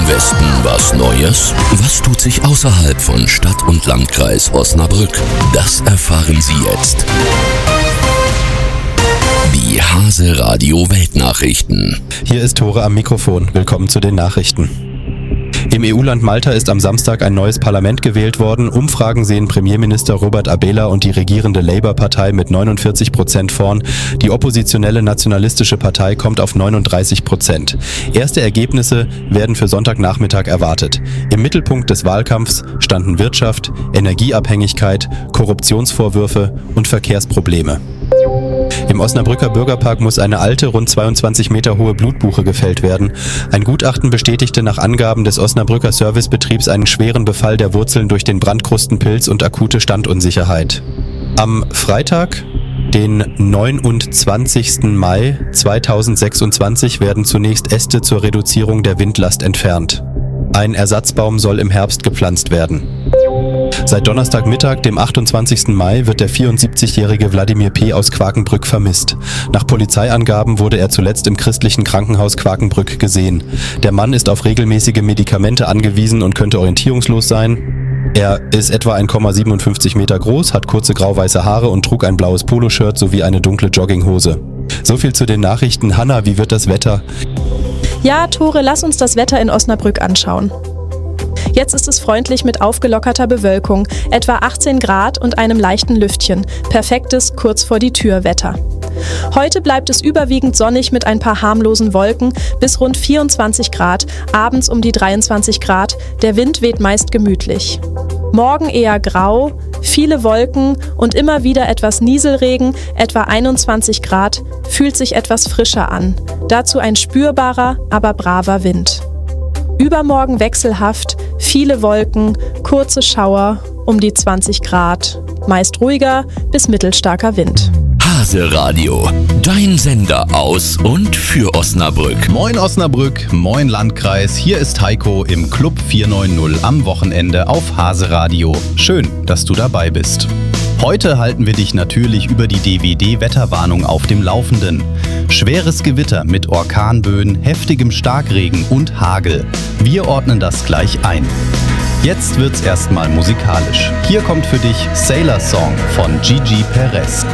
Im Westen was Neues? Was tut sich außerhalb von Stadt und Landkreis Osnabrück? Das erfahren Sie jetzt. Die Hase Radio Weltnachrichten. Hier ist Tore am Mikrofon. Willkommen zu den Nachrichten. Im EU-Land Malta ist am Samstag ein neues Parlament gewählt worden. Umfragen sehen Premierminister Robert Abela und die regierende Labour-Partei mit 49% vorn. Die oppositionelle Nationalistische Partei kommt auf 39%. Erste Ergebnisse werden für Sonntagnachmittag erwartet. Im Mittelpunkt des Wahlkampfs standen Wirtschaft, Energieabhängigkeit, Korruptionsvorwürfe und Verkehrsprobleme. Im Osnabrücker Bürgerpark muss eine alte, rund 22 Meter hohe Blutbuche gefällt werden. Ein Gutachten bestätigte nach Angaben des Osnabrücker Servicebetriebs einen schweren Befall der Wurzeln durch den Brandkrustenpilz und akute Standunsicherheit. Am Freitag, den 29. Mai 2026, werden zunächst Äste zur Reduzierung der Windlast entfernt. Ein Ersatzbaum soll im Herbst gepflanzt werden. Seit Donnerstagmittag, dem 28. Mai, wird der 74-jährige Wladimir P. aus Quakenbrück vermisst. Nach Polizeiangaben wurde er zuletzt im christlichen Krankenhaus Quakenbrück gesehen. Der Mann ist auf regelmäßige Medikamente angewiesen und könnte orientierungslos sein. Er ist etwa 1,57 Meter groß, hat kurze grau-weiße Haare und trug ein blaues Poloshirt sowie eine dunkle Jogginghose. So viel zu den Nachrichten. Hanna, wie wird das Wetter? Ja, Tore, lass uns das Wetter in Osnabrück anschauen. Jetzt ist es freundlich mit aufgelockerter Bewölkung, etwa 18 Grad und einem leichten Lüftchen. Perfektes kurz vor die Tür Wetter. Heute bleibt es überwiegend sonnig mit ein paar harmlosen Wolken bis rund 24 Grad, abends um die 23 Grad, der Wind weht meist gemütlich. Morgen eher grau, viele Wolken und immer wieder etwas Nieselregen, etwa 21 Grad, fühlt sich etwas frischer an. Dazu ein spürbarer, aber braver Wind. Übermorgen wechselhaft, viele Wolken, kurze Schauer, um die 20 Grad, meist ruhiger bis mittelstarker Wind. Hase Radio, dein Sender aus und für Osnabrück. Moin Osnabrück, moin Landkreis, hier ist Heiko im Club 490 am Wochenende auf Hase Radio. Schön, dass du dabei bist. Heute halten wir dich natürlich über die DWD-Wetterwarnung auf dem Laufenden. Schweres Gewitter mit Orkanböen, heftigem Starkregen und Hagel. Wir ordnen das gleich ein. Jetzt wird's erstmal musikalisch. Hier kommt für dich Sailor Song von Gigi Perez.